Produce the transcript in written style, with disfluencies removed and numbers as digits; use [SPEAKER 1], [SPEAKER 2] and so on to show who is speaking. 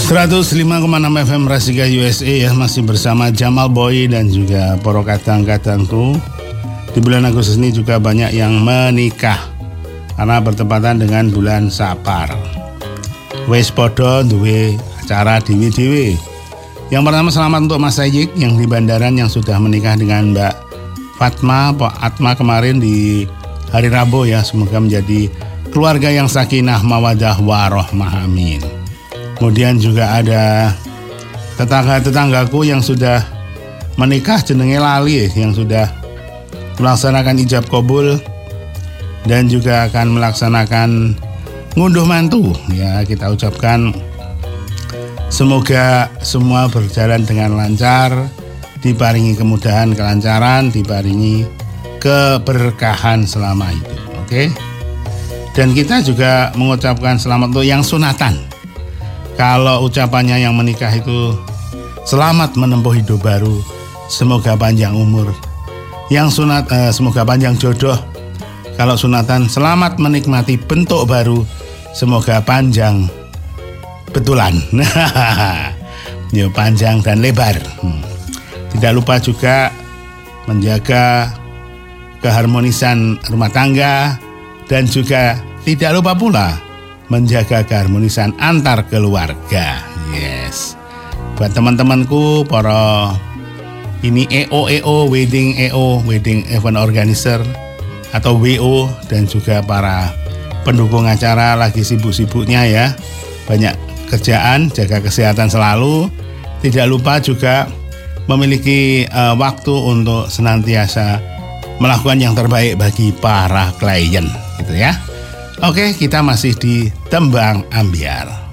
[SPEAKER 1] 105,6 FM Rasika USA ya, masih bersama Jamal Boy dan juga poro kadang-kadangku. Di bulan Agustus ini juga banyak yang menikah karena bertepatan dengan bulan Sapar. Wes podo duwe acara dewe-dewe. Yang pertama, selamat untuk Mas Sayik yang di Bandaran yang sudah menikah dengan Mbak Fatma Pak Atma kemarin di hari Rabu ya. Semoga menjadi keluarga yang sakinah mawadah warohmah, amin. Kemudian juga ada tetangga-tetanggaku yang sudah menikah jenenge lali yang sudah melaksanakan ijab kabul dan juga akan melaksanakan ngunduh mantu ya. Kita ucapkan semoga semua berjalan dengan lancar, diparingi kemudahan, kelancaran, diparingi keberkahan selama itu. Oke. Dan kita juga mengucapkan selamat untuk yang sunatan. Kalau ucapannya yang menikah itu selamat menempuh hidup baru, semoga panjang umur. Yang sunat semoga panjang jodoh. Kalau sunatan selamat menikmati bentuk baru, semoga panjang betulan. Yo, panjang dan lebar. Tidak lupa juga menjaga keharmonisan rumah tangga dan juga tidak lupa pula menjaga keharmonisan antar keluarga. Yes. Buat teman-temanku para ini EO wedding event organizer atau WO dan juga para pendukung acara lagi sibuk-sibuknya ya. Banyak kerjaan, jaga kesehatan selalu. Tidak lupa juga memiliki waktu untuk senantiasa melakukan yang terbaik bagi para klien gitu ya. Oke, kita masih di Tembang Ambyar.